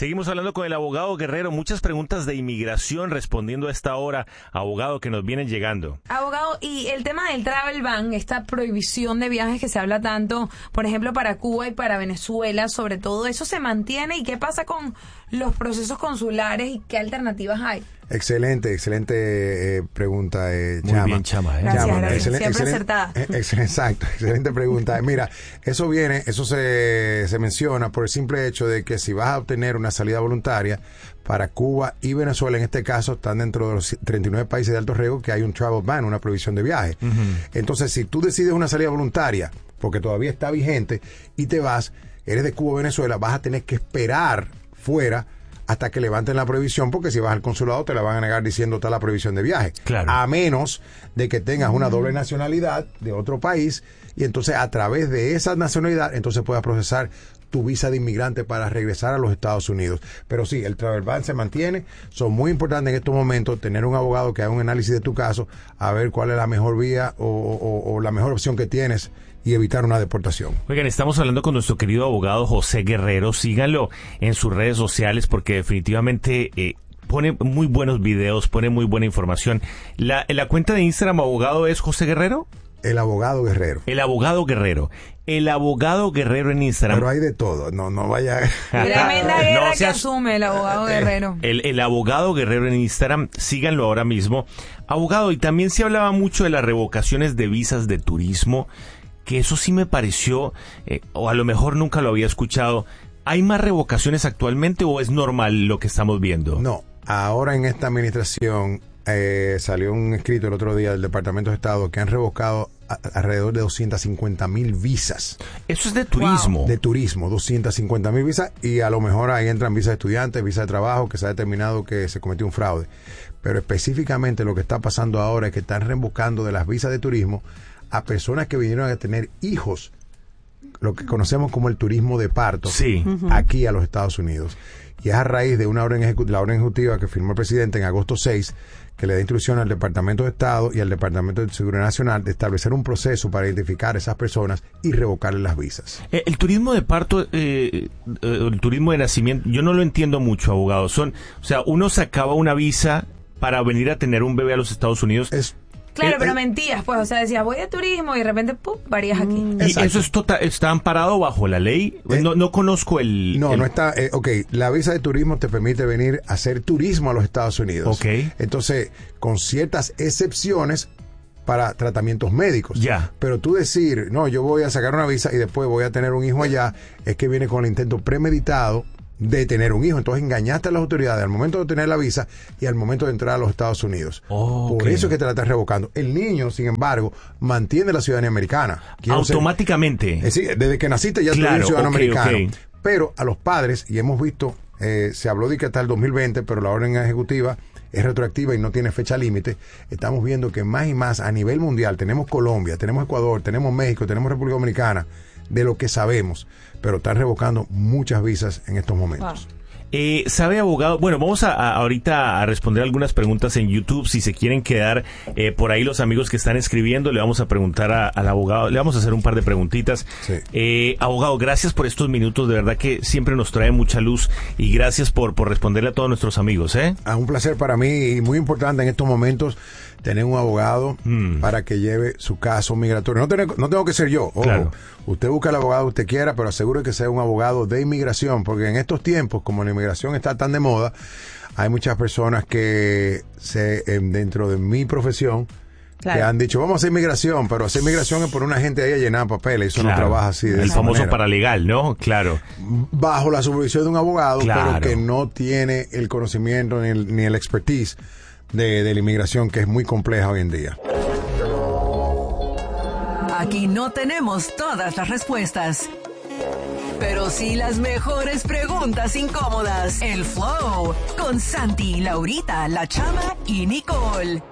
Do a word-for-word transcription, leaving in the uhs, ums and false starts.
Seguimos hablando con el abogado Guerrero. Muchas preguntas de inmigración respondiendo a esta hora, abogado, que nos vienen llegando. Abogado, y el tema del travel ban, esta prohibición de viajes que se habla tanto, por ejemplo, para Cuba y para Venezuela, sobre todo, ¿eso se mantiene? ¿Y qué pasa con los procesos consulares y qué alternativas hay? Excelente, excelente eh, pregunta, eh, Muy Chama. bien, Chama. ¿eh? Gracias, Chama, gracias. excelente, Siempre excelente, acertada. eh, excelente, exacto, excelente pregunta. Mira, eso viene, eso se, se menciona por el simple hecho de que si vas a obtener una salida voluntaria para Cuba y Venezuela, en este caso, están dentro de los treinta y nueve países de alto riesgo que hay un travel ban, una prohibición de viaje. Uh-huh. Entonces, si tú decides una salida voluntaria, porque todavía está vigente, y te vas, eres de Cuba o Venezuela, vas a tener que esperar fuera hasta que levanten la prohibición, porque si vas al consulado te la van a negar diciendo está la prohibición de viaje. Claro. A menos de que tengas una doble nacionalidad de otro país y entonces a través de esa nacionalidad entonces puedas procesar tu visa de inmigrante para regresar a los Estados Unidos. Pero sí, el travel ban se mantiene. Son muy importantes en estos momentos tener un abogado que haga un análisis de tu caso, a ver cuál es la mejor vía o, o, o la mejor opción que tienes y evitar una deportación. Oigan, estamos hablando con nuestro querido abogado José Guerrero. Síganlo en sus redes sociales porque definitivamente eh, pone muy buenos videos, pone muy buena información. ¿La, la cuenta de Instagram, abogado, es José Guerrero? El abogado Guerrero. El abogado Guerrero. El abogado Guerrero en Instagram. Pero hay de todo. No, no vaya. Tremenda guerra No que seas... asume el abogado Guerrero. El, el abogado Guerrero en Instagram. Síganlo ahora mismo. Abogado, y también se hablaba mucho de las revocaciones de visas de turismo, que eso sí me pareció, eh, o a lo mejor nunca lo había escuchado. ¿Hay más revocaciones actualmente o es normal lo que estamos viendo? No, ahora en esta administración eh, salió un escrito el otro día del Departamento de Estado que han revocado a, alrededor de doscientas cincuenta mil visas. Eso es de turismo. Wow. De turismo, doscientas cincuenta mil visas, y a lo mejor ahí entran visas de estudiantes, visas de trabajo, que se ha determinado que se cometió un fraude. Pero específicamente lo que está pasando ahora es que están rebuscando de las visas de turismo a personas que vinieron a tener hijos, lo que conocemos como el turismo de parto, sí, aquí a los Estados Unidos. Y es a raíz de una orden ejecutiva, la orden ejecutiva que firmó el presidente en agosto seis, que le da instrucción al Departamento de Estado y al Departamento de Seguridad Nacional de establecer un proceso para identificar a esas personas y revocarles las visas. El, el turismo de parto, eh, el turismo de nacimiento, yo no lo entiendo mucho, abogado. Son, o sea, uno sacaba una visa para venir a tener un bebé a los Estados Unidos. Es Claro, el, pero el, mentías, pues, o sea, decías, voy de turismo y de repente, ¡pum!, varías aquí. ¿Y exacto. eso es total, está amparado bajo la ley? Eh, no, no conozco el... No, el... no está... Eh, ok, la visa de turismo te permite venir a hacer turismo a los Estados Unidos. Ok. Entonces, con ciertas excepciones para tratamientos médicos. Ya. Pero tú decir, no, yo voy a sacar una visa y después voy a tener un hijo allá, es que viene con el intento premeditado de tener un hijo. Entonces engañaste a las autoridades al momento de obtener la visa y al momento de entrar a los Estados Unidos. Oh, Por okay. eso es que te la estás revocando. El niño, sin embargo, mantiene la ciudadanía americana. Quiero automáticamente. Ser, es decir, desde que naciste ya claro, tú eres ciudadano okay, americano. Okay. Pero a los padres, y hemos visto, eh, se habló de que hasta el dos mil veinte, pero la orden ejecutiva es retroactiva y no tiene fecha límite. Estamos viendo que más y más a nivel mundial, tenemos Colombia, tenemos Ecuador, tenemos México, tenemos República Dominicana, de lo que sabemos, pero están revocando muchas visas en estos momentos. Wow. Eh, ¿Sabe, abogado? Bueno, vamos a, a ahorita a responder algunas preguntas en YouTube. Si se quieren quedar eh, por ahí los amigos que están escribiendo, le vamos a preguntar a, al abogado, le vamos a hacer un par de preguntitas. Sí. Eh, abogado, gracias por estos minutos, de verdad que siempre nos trae mucha luz y gracias por, por responderle a todos nuestros amigos. ¿eh? Ah, un placer para mí y muy importante en estos momentos tener un abogado mm. para que lleve su caso migratorio. No, tengo, no tengo que ser yo, ojo. Claro. Usted busca el abogado que usted quiera, pero asegure que sea un abogado de inmigración, porque en estos tiempos, como la inmigración está tan de moda, hay muchas personas que se dentro de mi profesión claro. que han dicho, vamos a hacer inmigración, pero hacer inmigración es por una gente ahí a llenar papeles, eso claro. no trabaja así. De el esa famoso manera. Paralegal, ¿no? Claro. Bajo la supervisión de un abogado, claro. pero que no tiene el conocimiento ni el, ni el expertise de, de la inmigración, que es muy compleja hoy en día. Aquí no tenemos todas las respuestas, pero sí las mejores preguntas incómodas. El Flow, con Santi, Laurita, La Chama y Nicole.